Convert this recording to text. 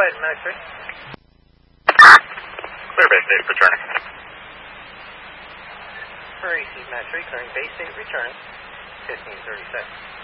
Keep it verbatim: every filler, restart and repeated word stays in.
ahead, Max three. Clear base state, returning. For A C Max three, clearing base state, returning. fifteen thirty seconds.